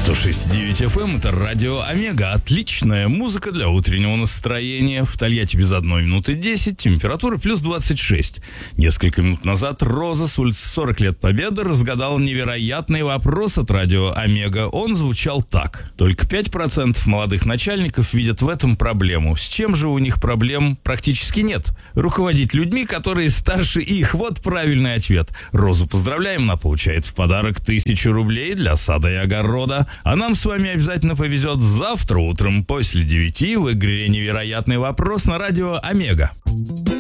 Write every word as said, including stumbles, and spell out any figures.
сто шесть и девять эф эм, это радио Омега. Отличная музыка для утреннего настроения. В Тольятти без одной минуты десять, температура плюс двадцать шесть. Несколько минут назад Роза с улицы сорок лет Победы разгадала невероятный вопрос от радио Омега. Он звучал так. Только пять процентов молодых начальников видят в этом проблему. С чем же у них проблем практически нет? Руководить людьми, которые старше их. Вот правильный ответ. Розу поздравляем, она получает в подарок тысячу рублей для сада и огорода. А нам с вами обязательно повезет завтра утром после девяти в игре «Невероятный вопрос» на радио Омега.